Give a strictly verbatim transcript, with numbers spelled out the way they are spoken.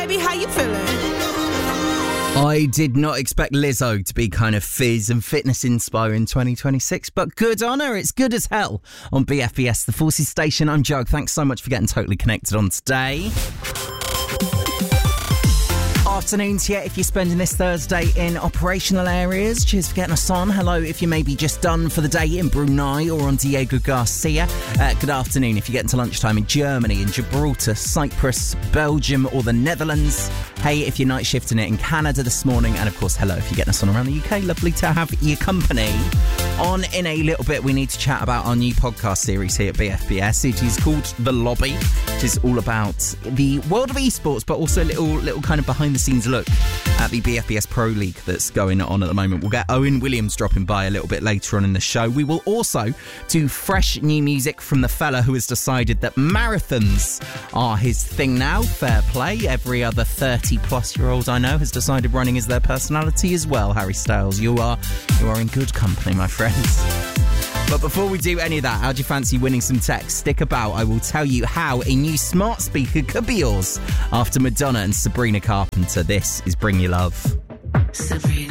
baby, how you feeling? I did not expect Lizzo to be kind of fizz and fitness inspiring twenty twenty-six, but good on her. It's good as hell on B F B S, the Forces Station. I'm Jug. Thanks so much for getting totally connected on today. Afternoon to you if you're spending this Thursday in operational areas. Cheers for getting us on. Hello if you may be just done for the day in Brunei or on Diego Garcia. Uh, good afternoon if you're getting to lunchtime in Germany, in Gibraltar, Cyprus, Belgium or the Netherlands. Hey if you're night shifting it in Canada this morning. And of course, hello if you're getting us on around the U K. Lovely to have your company. On in a little bit, we need to chat about our new podcast series here at B F B S. It is called The Lobby, which is all about the world of esports, but also a little, little kind of behind the scenes look at the B F B S Pro League that's going on at the moment. We'll get Owen Williams dropping by a little bit later on in the show. We will also do fresh new music from the fella who has decided that marathons are his thing now. Fair play. Every other thirty plus year old I know has decided running is their personality as well. Harry Styles, you are you are in good company, my friends. But before we do any of that, how do you fancy winning some tech? Stick about. I will tell you how a new smart speaker could be yours after Madonna and Sabrina Carpenter. This is Bring Your Love. Sabrina.